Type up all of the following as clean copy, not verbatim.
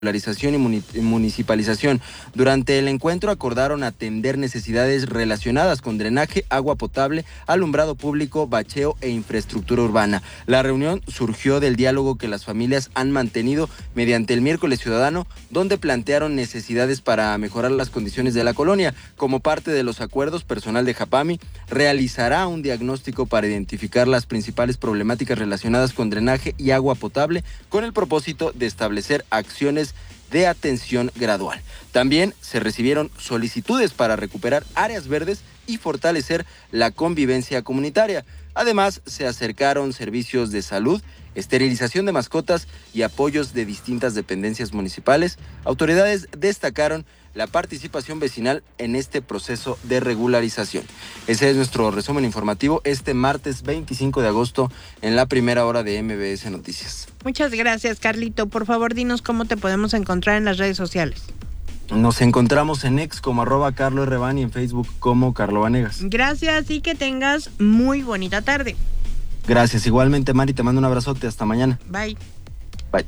regularización y municipalización. Durante el encuentro acordaron atender necesidades relacionadas con drenaje, agua potable, alumbrado público, bacheo e infraestructura urbana. La reunión surgió del diálogo que las familias han mantenido mediante el Miércoles Ciudadano, donde plantearon necesidades para mejorar las condiciones de la colonia. Como parte de los acuerdos, personal de Japami realizará un diagnóstico para identificar las principales problemáticas relacionadas con drenaje y agua potable, con el propósito de establecer acciones de atención gradual. También se recibieron solicitudes para recuperar áreas verdes y fortalecer la convivencia comunitaria. Además, se acercaron servicios de salud, esterilización de mascotas y apoyos de distintas dependencias municipales. Autoridades destacaron la participación vecinal en este proceso de regularización. Ese es nuestro resumen informativo este martes 25 de agosto en la primera hora de MBS Noticias. Muchas gracias, Carlito. Por favor, dinos cómo te podemos encontrar en las redes sociales. Nos encontramos en X como @CarloRban y en Facebook como Carlo Vanegas. Gracias y que tengas muy bonita tarde. Gracias, igualmente, Mari, te mando un abrazote, hasta mañana. Bye. Bye.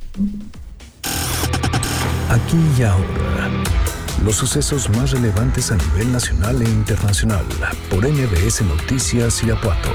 Aquí y ahora, los sucesos más relevantes a nivel nacional e internacional por MBS Noticias Irapuato.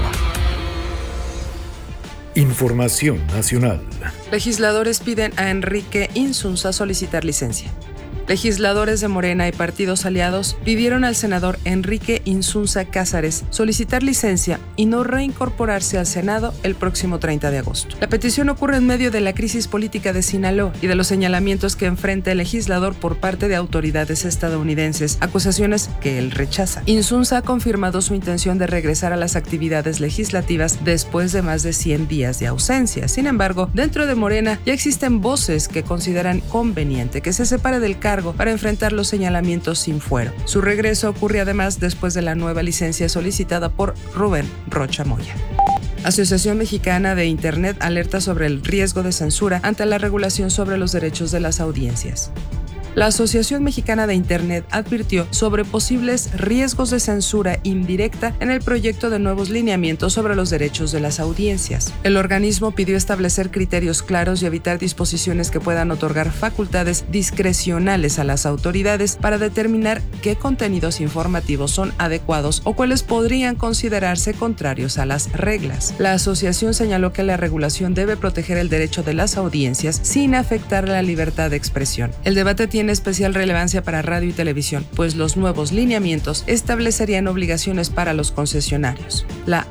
Información nacional. Legisladores piden a Enrique Insunza solicitar licencia. Legisladores de Morena y partidos aliados pidieron al senador Enrique Insunza Cázares solicitar licencia y no reincorporarse al Senado el próximo 30 de agosto. La petición ocurre en medio de la crisis política de Sinaloa y de los señalamientos que enfrenta el legislador por parte de autoridades estadounidenses, acusaciones que él rechaza. Insunza ha confirmado su intención de regresar a las actividades legislativas después de más de 100 días de ausencia. Sin embargo, dentro de Morena ya existen voces que consideran conveniente que se separe del cargo para enfrentar los señalamientos sin fuero. Su regreso ocurre además después de la nueva licencia solicitada por Rubén Rocha Moya. Asociación Mexicana de Internet alerta sobre el riesgo de censura ante la regulación sobre los derechos de las audiencias. La Asociación Mexicana de Internet advirtió sobre posibles riesgos de censura indirecta en el proyecto de nuevos lineamientos sobre los derechos de las audiencias. El organismo pidió establecer criterios claros y evitar disposiciones que puedan otorgar facultades discrecionales a las autoridades para determinar qué contenidos informativos son adecuados o cuáles podrían considerarse contrarios a las reglas. La asociación señaló que la regulación debe proteger el derecho de las audiencias sin afectar la libertad de expresión. El debate tiene especial relevancia para radio y televisión, pues los nuevos lineamientos establecerían obligaciones para los concesionarios. La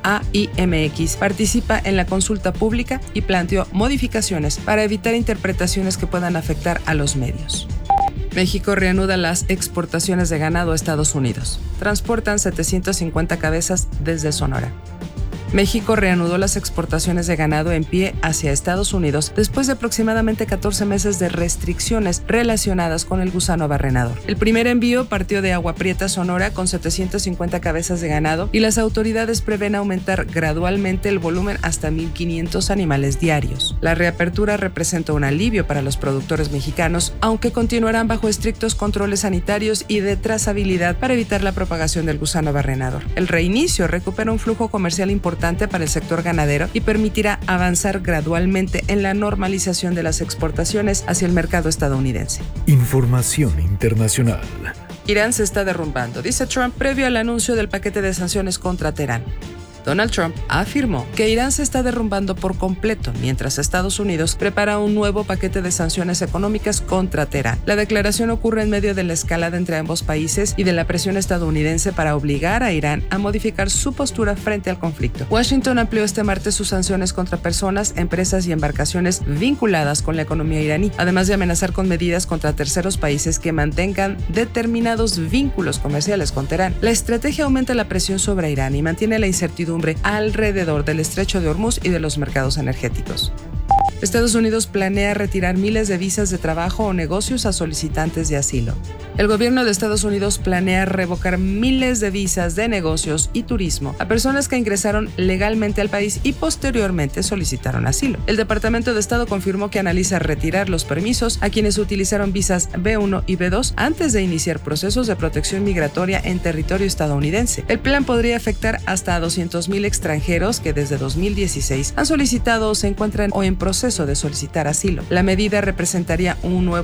AIMX participa en la consulta pública y planteó modificaciones para evitar interpretaciones que puedan afectar a los medios. México reanuda las exportaciones de ganado a Estados Unidos. Transportan 750 cabezas desde Sonora. México reanudó las exportaciones de ganado en pie hacia Estados Unidos después de aproximadamente 14 meses de restricciones relacionadas con el gusano barrenador. El primer envío partió de Agua Prieta, Sonora, con 750 cabezas de ganado y las autoridades prevén aumentar gradualmente el volumen hasta 1,500 animales diarios. La reapertura representa un alivio para los productores mexicanos, aunque continuarán bajo estrictos controles sanitarios y de trazabilidad para evitar la propagación del gusano barrenador. El reinicio recupera un flujo comercial importante para el sector ganadero y permitirá avanzar gradualmente en la normalización de las exportaciones hacia el mercado estadounidense. Información internacional. Irán se está derrumbando, dice Trump previo al anuncio del paquete de sanciones contra Teherán. Donald Trump afirmó que Irán se está derrumbando por completo, mientras Estados Unidos prepara un nuevo paquete de sanciones económicas contra Teherán. La declaración ocurre en medio de la escalada entre ambos países y de la presión estadounidense para obligar a Irán a modificar su postura frente al conflicto. Washington amplió este martes sus sanciones contra personas, empresas y embarcaciones vinculadas con la economía iraní, además de amenazar con medidas contra terceros países que mantengan determinados vínculos comerciales con Teherán. La estrategia aumenta la presión sobre Irán y mantiene la incertidumbre alrededor del estrecho de Hormuz y de los mercados energéticos. Estados Unidos planea retirar miles de visas de trabajo o negocios a solicitantes de asilo. El gobierno de Estados Unidos planea revocar miles de visas de negocios y turismo a personas que ingresaron legalmente al país y posteriormente solicitaron asilo. El Departamento de Estado confirmó que analiza retirar los permisos a quienes utilizaron visas B1 y B2 antes de iniciar procesos de protección migratoria en territorio estadounidense. El plan podría afectar hasta a 200,000 extranjeros que desde 2016 han solicitado o se encuentran o en proceso proceso de solicitar asilo. La medida representaría un nuevo